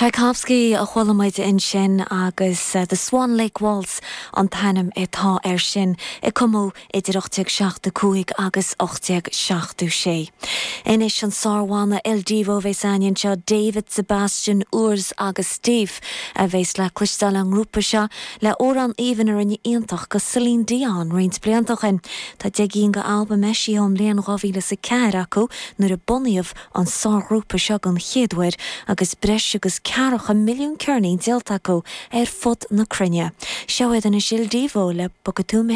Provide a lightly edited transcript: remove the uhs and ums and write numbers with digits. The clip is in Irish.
Tchaikovsky a chhuileméid in sin agus the Swan Lake Waltz an tainm tá sin I cumú idir 85 agus 86. Inis an sárhána Il Divo bheits ainin seo David Sebastian Urs agus Steve a bheits le clistal an grúpa seo le óran even ar in iontach go Celine Dion rins bliantachin tá deagín go album eisi om léan rovíle sa ceir acu nuair a buníomh an sárgrúpa seo an chéadhair agus breis agus Carach a milliún cearnaí dialta acu fud na crinne. Seoid an is Il Divo le bogadú